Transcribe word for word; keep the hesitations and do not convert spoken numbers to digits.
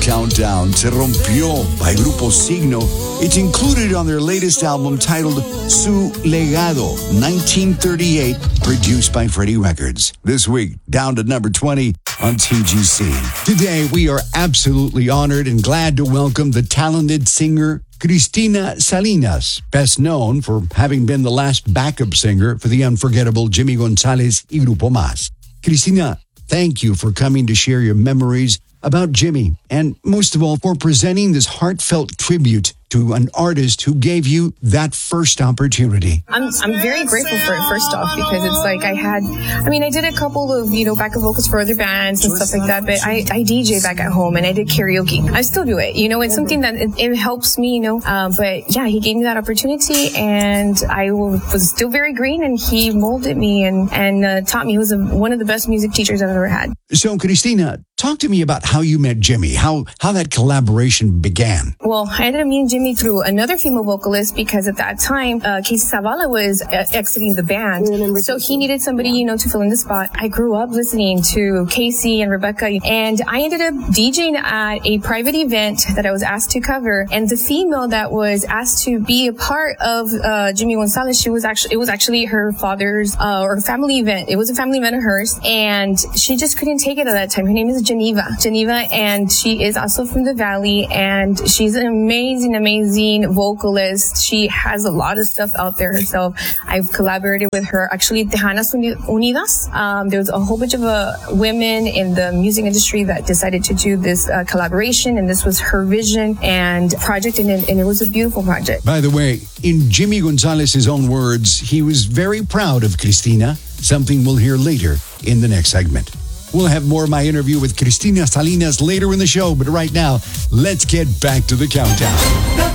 countdown se rompió by Grupo Signo. It's included on their latest album titled Su Legado, nineteen thirty-eight, produced by Freddie Records. This week, down to number twenty on T G C. Today, we are absolutely honored and glad to welcome the talented singer Cristina Salinas, best known for having been the last backup singer for the unforgettable Jimmy Gonzalez y Grupo Más. Cristina, thank you for coming to share your memories about Jimmy, and most of all, for presenting this heartfelt tribute to an artist who gave you that first opportunity. I'm I'm very grateful for it, first off, because it's like I had, I mean, I did a couple of, you know, backup vocals for other bands and stuff like that, but I, I D J back at home and I did karaoke. I still do it, you know, it's something that it, it helps me, you know, um, but yeah, he gave me that opportunity and I was still very green and he molded me and, and uh, taught me. He was a, one of the best music teachers I've ever had. So, Cristina, talk to me about how you met Jimmy, how, how that collaboration began. Well, I ended up meeting Jimmy through another female vocalist because at that time, uh, Casey Zavala was uh, exiting the band. So he needed somebody, you know, to fill in the spot. I grew up listening to Casey and Rebecca, and I ended up DJing at a private event that I was asked to cover. And the female that was asked to be a part of uh, Jimmy Gonzalez, she was actually, it was actually her father's uh, or family event. It was a family event of hers, and she just couldn't take it at that time. Her name is Geneva. Geneva, and she is also from the Valley, and she's an amazing, amazing vocalist. She has a lot of stuff out there herself. I've collaborated with her. Actually, Tejanas Unidas. Um, there's a whole bunch of uh, women in the music industry that decided to do this uh, collaboration, and this was her vision and project, and it, and it was a beautiful project. By the way, in Jimmy Gonzalez's own words, he was very proud of Cristina, something we'll hear later in the next segment. We'll have more of my interview with Cristina Salinas later in the show, but right now, let's get back to the countdown.